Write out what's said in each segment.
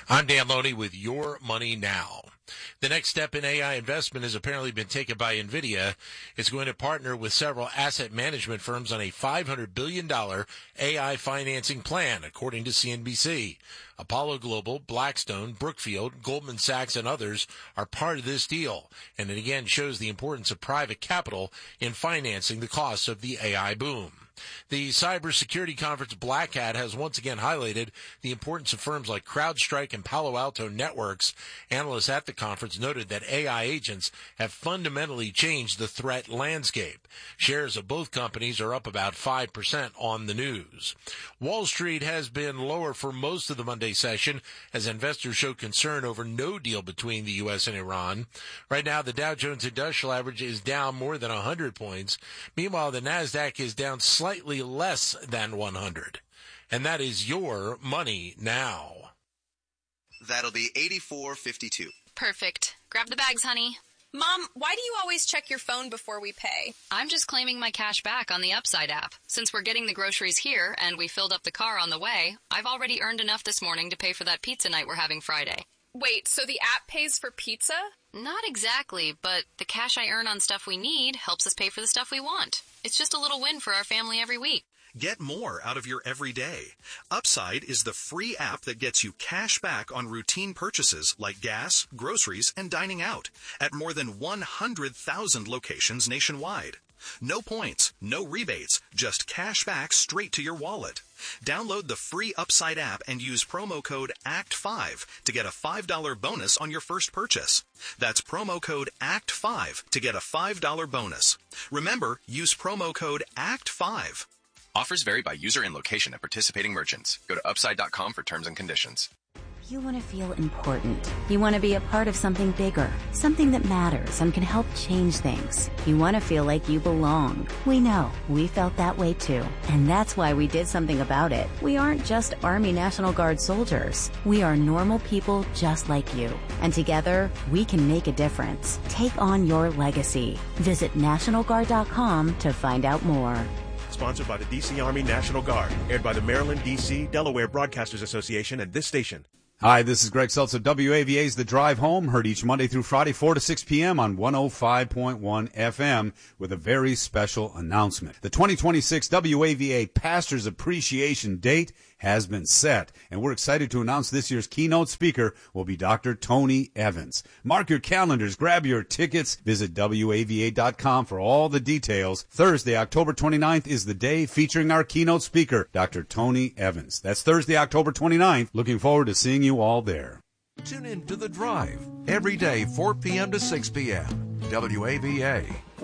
I'm Dan Loney with Your Money Now. The next step in AI investment has apparently been taken by NVIDIA. It's going to partner with several asset management firms on a $500 billion AI financing plan, according to CNBC. Apollo Global, Blackstone, Brookfield, Goldman Sachs, and others are part of this deal. And it again shows the importance of private capital in financing the costs of the AI boom. The cybersecurity conference Black Hat has once again highlighted the importance of firms like CrowdStrike and Palo Alto Networks. Analysts at the conference noted that AI agents have fundamentally changed the threat landscape. Shares of both companies are up about 5% on the news. Wall Street has been lower for most of the Monday session as investors show concern over no deal between the U.S. and Iran. Right now, the Dow Jones Industrial Average is down more than 100 points. Meanwhile, the NASDAQ is down slightly less than 100. And that is Your Money Now. That'll be $84.52. Perfect. Grab the bags, honey. Mom, why do you always check your phone before we pay? I'm just claiming my cash back on the Upside app. Since we're getting the groceries here and we filled up the car on the way, I've already earned enough this morning to pay for that pizza night we're having Friday. Wait, so the app pays for pizza? Not exactly, but the cash I earn on stuff we need helps us pay for the stuff we want. It's just a little win for our family every week. Get more out of your everyday. Upside is the free app that gets you cash back on routine purchases like gas, groceries, and dining out at more than 100,000 locations nationwide. No points, no rebates, just cash back straight to your wallet. Download the free Upside app and use promo code ACT5 to get a $5 bonus on your first purchase. That's promo code ACT5 to get a $5 bonus. Remember, use promo code ACT5. Offers vary by user and location at participating merchants. Go to upside.com for terms and conditions. You want to feel important. You want to be a part of something bigger, something that matters and can help change things. You want to feel like you belong. We know. We felt that way too. And that's why we did something about it. We aren't just Army National Guard soldiers. We are normal people just like you. And together, we can make a difference. Take on your legacy. Visit NationalGuard.com to find out more. Sponsored by the D.C. Army National Guard. Aired by the Maryland, D.C., Delaware Broadcasters Association and this station. Hi, this is Greg Seltzer, WAVA's The Drive Home, heard each Monday through Friday, 4 to 6 p.m. on 105.1 FM with a very special announcement. The 2026 WAVA Pastors Appreciation Date has been set, and we're excited to announce this year's keynote speaker will be Dr. Tony Evans. Mark your calendars, grab your tickets, visit WAVA.com for all the details. Thursday, October 29th is the day featuring our keynote speaker, Dr. Tony Evans. That's Thursday, October 29th. Looking forward to seeing you all there. Tune in to The Drive every day, 4 p.m. to 6 p.m. WAVA.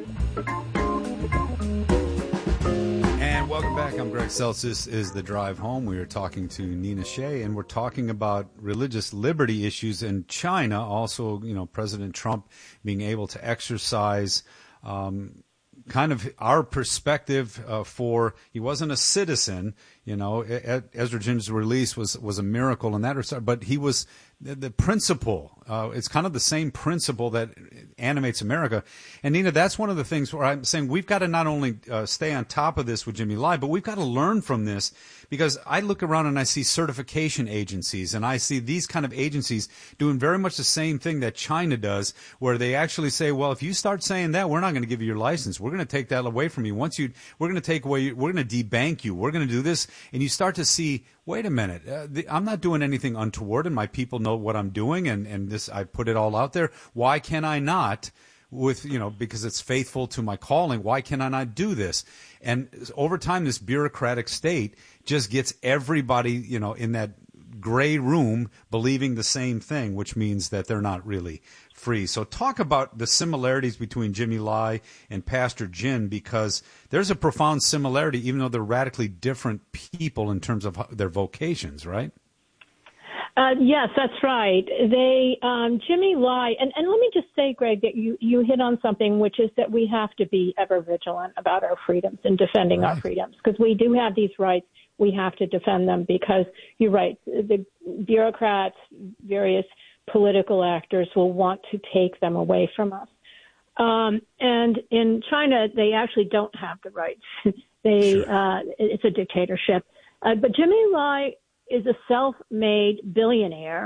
And welcome back. I'm Greg Seltz. This is The Drive Home. We are talking to Nina Shea, and we're talking about religious liberty issues in China. Also, President Trump being able to exercise kind of our perspective for he wasn't a citizen. Ezra Jim's release was a miracle in that respect, but he was the principle. It's kind of the same principle that animates America. And Nina, that's one of the things where I'm saying we've got to not only stay on top of this with Jimmy Lai, but we've got to learn from this, because I look around and I see certification agencies, and I see these kind of agencies doing very much the same thing that China does, where they actually say, well, if you start saying that, we're not going to give you your license. We're going to take that away from you. We're going to take away, we're going to debank you. We're going to do this. And you start to see, wait a minute, I'm not doing anything untoward, and my people know what I'm doing, and this, I put it all out there. Why can I not, because it's faithful to my calling, why can I not do this? And over time, this bureaucratic state just gets everybody, in that gray room believing the same thing, which means that they're not really free. So talk about the similarities between Jimmy Lai and Pastor Jin, because there's a profound similarity, even though they're radically different people in terms of their vocations, right? Yes, that's right. Jimmy Lai, and let me just say, Greg, that you hit on something, which is that we have to be ever vigilant about our freedoms and defending our freedoms, because we do have these rights. We have to defend them, because you're right, the bureaucrats, various political actors will want to take them away from us. And in China, they actually don't have the rights. It's a dictatorship. But Jimmy Lai is a self-made billionaire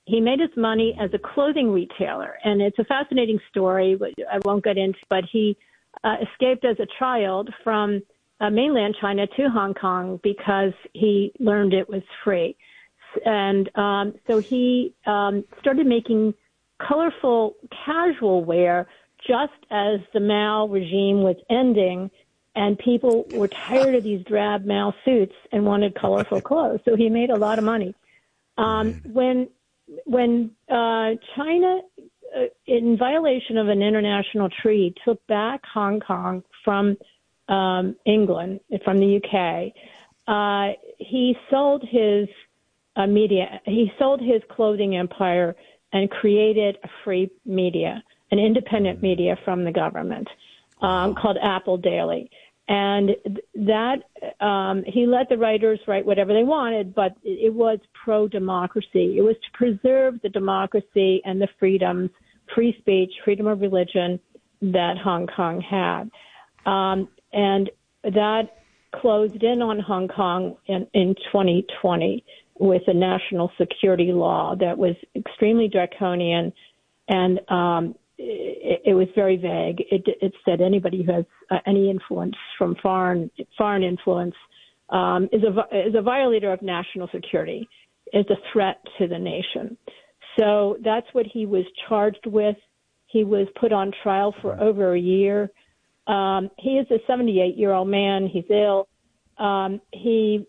he made his money as a clothing retailer. And it's a fascinating story, but I won't get into, but he escaped as a child from mainland China to Hong Kong because he learned it was free. And so he started making colorful casual wear just as the Mao regime was ending, and people were tired of these drab Mao suits and wanted colorful clothes. So he made a lot of money. When China, in violation of an international treaty, took back Hong Kong from England, from the UK, he sold his media. He sold his clothing empire and created a free media, an independent media from the government, called Apple Daily. And that he let the writers write whatever they wanted, but it was pro-democracy. It was to preserve the democracy and the freedoms, free speech, freedom of religion that Hong Kong had. And that closed in on Hong Kong in 2020 with a national security law that was extremely draconian, and it was very vague. It said anybody who has any influence from foreign influence is a violator of national security, is a threat to the nation. So that's what he was charged with. He was put on trial for over a year. He is a 78-year-old man. He's ill. He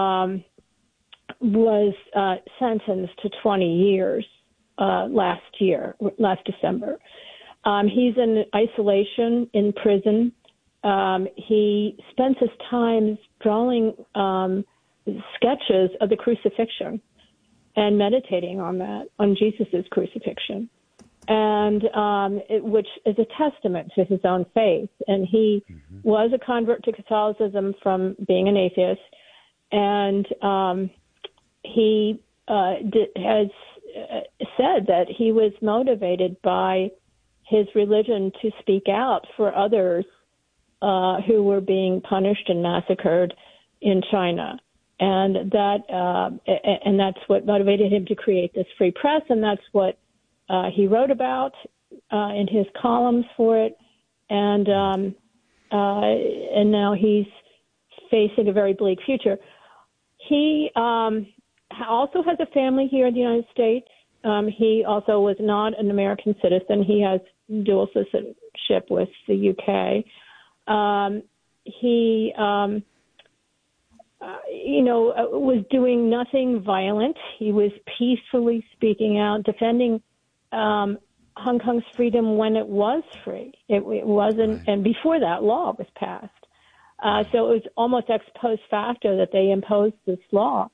was sentenced to 20 years last December. He's in isolation in prison. He spends his time drawing sketches of the crucifixion and meditating on that, on Jesus's crucifixion, and which is a testament to his own faith. And he was a convert to Catholicism from being an atheist, and he has said that he was motivated by his religion to speak out for others who were being punished and massacred in China. And that's what motivated him to create this free press, and that's what he wrote about in his columns for it. And now he's facing a very bleak future. He also has a family here in the United States. He also was not an American citizen. He has dual citizenship with the UK. He was doing nothing violent. He was peacefully speaking out, defending Hong Kong's freedom when it was free. It wasn't, and before that law was passed. So it was almost ex post facto that they imposed this law.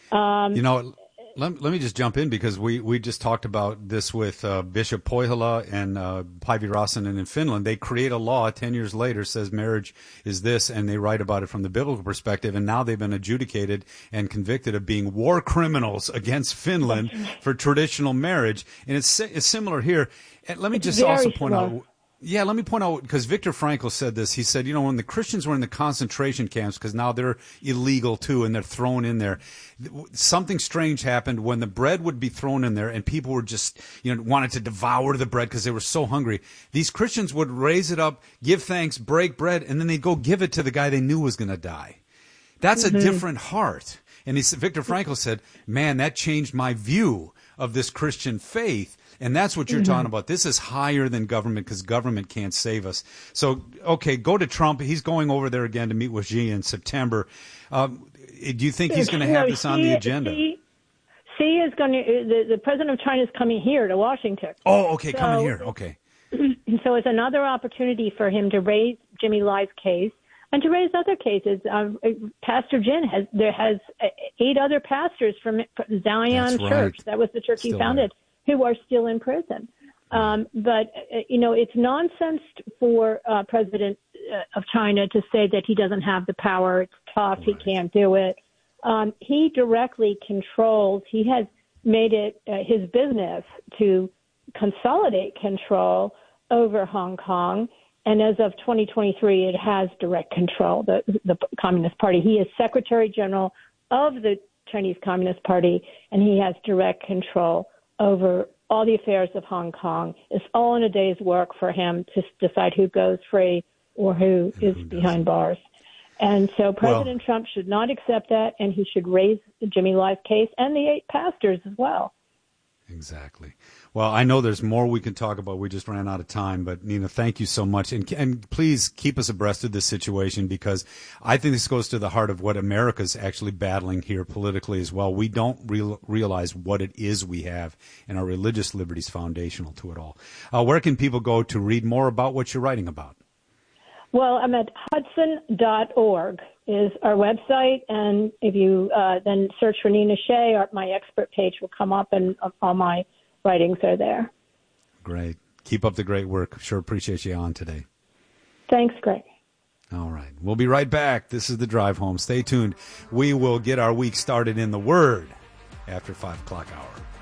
Let me just jump in, because we just talked about this with Bishop Pohjola and Päivi Räsänen in Finland. They create a law 10 years later, says marriage is this, and they write about it from the biblical perspective, and now they've been adjudicated and convicted of being war criminals against Finland for traditional marriage. And it's similar here. And let me just also point out. Yeah, let me point out, because Viktor Frankl said this. He said, when the Christians were in the concentration camps, because now they're illegal too, and they're thrown in there, something strange happened when the bread would be thrown in there, and people were just, wanted to devour the bread because they were so hungry. These Christians would raise it up, give thanks, break bread, and then they'd go give it to the guy they knew was going to die. That's a different heart. And Viktor Frankl said, man, that changed my view of this Christian faith. And that's what you're talking about. This is higher than government, because government can't save us. So, okay, go to Trump. He's going over there again to meet with Xi in September. Do you think he's going to have this on the agenda? Xi is going to. The president of China is coming here to Washington. Oh, okay, coming here. Okay. So it's another opportunity for him to raise Jimmy Lai's case and to raise other cases. Pastor Jin has 8 other pastors from Zion Church. That was the church he founded. Who are still in prison. But it's nonsense for President of China to say that he doesn't have the power. It's tough. He can't do it. He directly controls. He has made it his business to consolidate control over Hong Kong. And as of 2023, it has direct control, the Communist Party. He is Secretary General of the Chinese Communist Party, and he has direct control over all the affairs of Hong Kong. It's all in a day's work for him to decide who goes free or who is behind bars. And so President Trump should not accept that, and he should raise the Jimmy Lai case and the 8 pastors as well. Exactly. Well, I know there's more we can talk about. We just ran out of time. But, Nina, thank you so much. And please keep us abreast of this situation, because I think this goes to the heart of what America's actually battling here politically as well. We don't realize what it is we have, and our religious liberty is foundational to it all. Where can people go to read more about what you're writing about? Well, I'm at Hudson.org is our website, and if you then search for Nina Shea, my expert page will come up, and all my writings are there. Great. Keep up the great work. Sure appreciate you on today. Thanks, Greg. All right. We'll be right back. This is The Drive Home. Stay tuned. We will get our week started in the Word after 5 o'clock hour.